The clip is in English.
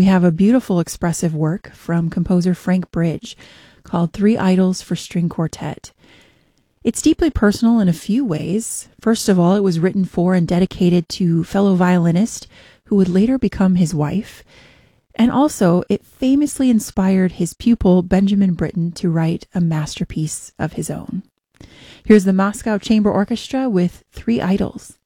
We have a beautiful expressive work from composer Frank Bridge called Three Idols for String Quartet. It's deeply personal in a few ways. First of all, it was written for and dedicated to fellow violinist who would later become his wife. And also, it famously inspired his pupil Benjamin Britten to write a masterpiece of his own. Here's the Moscow Chamber Orchestra with Three Idols.